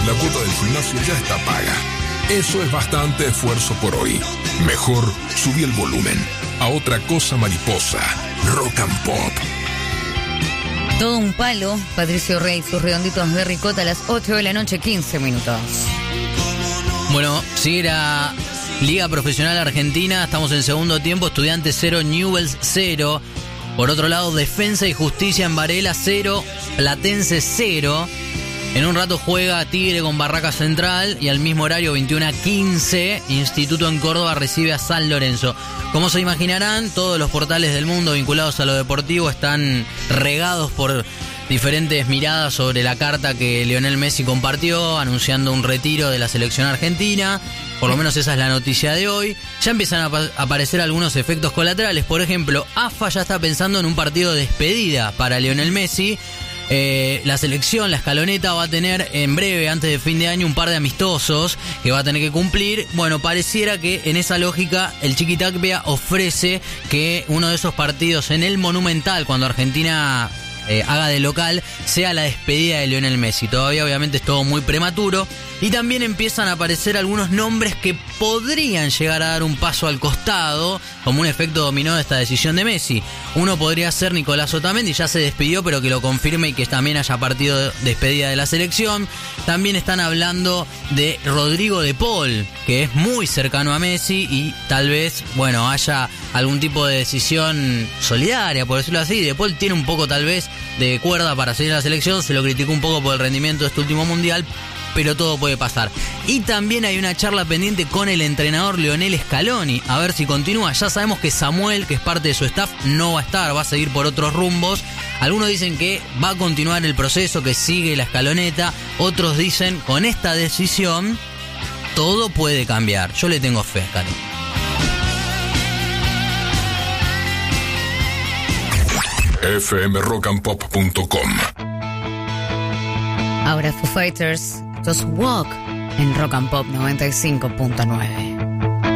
La cuota del gimnasio ya está paga. Eso es bastante esfuerzo por hoy. Mejor subí el volumen a Otra Cosa Mariposa, Rock and Pop. Todo un palo, Patricio Rey, sus redonditos de ricota a las 8 de la noche, 15 minutos. Bueno, sigue la Liga Profesional Argentina, estamos en segundo tiempo, Estudiantes 0, Newell's 0. Por otro lado, Defensa y Justicia en Varela 0, Platense 0. En un rato juega Tigre con Barraca Central y al mismo horario 21:15, Instituto en Córdoba recibe a San Lorenzo. Como se imaginarán, todos los portales del mundo vinculados a lo deportivo están regados por diferentes miradas sobre la carta que Lionel Messi compartió anunciando un retiro de la selección argentina. Por lo menos esa es la noticia de hoy. Ya empiezan a aparecer algunos efectos colaterales. Por ejemplo, AFA ya está pensando en un partido de despedida para Lionel Messi. La selección, la escaloneta, va a tener en breve, antes de fin de año, un par de amistosos que va a tener que cumplir. Bueno, pareciera que en esa lógica el Chiqui Tapia ofrece que uno de esos partidos en el Monumental, cuando Argentina haga de local, sea la despedida de Lionel Messi. Todavía obviamente es todo muy prematuro. Y también empiezan a aparecer algunos nombres que podrían llegar a dar un paso al costado, como un efecto dominó de esta decisión de Messi. Uno podría ser Nicolás Otamendi, ya se despidió, pero que lo confirme y que también haya partido de despedida de la selección. También están hablando de Rodrigo de Paul, que es muy cercano a Messi y tal vez, bueno, haya algún tipo de decisión solidaria, por decirlo así. De Paul tiene un poco tal vez de cuerda para seguir a la selección, se lo criticó un poco por el rendimiento de este último mundial, pero todo puede pasar. Y también hay una charla pendiente con el entrenador Lionel Scaloni, a ver si continúa. Ya sabemos que Samuel, que es parte de su staff, no va a estar, va a seguir por otros rumbos. Algunos dicen que va a continuar el proceso, que sigue la escaloneta. Otros dicen, con esta decisión, todo puede cambiar. Yo le tengo fe a Scaloni. fmrockandpop.com. Ahora Foo Fighters, Just Walk en Rock and Pop 95.9.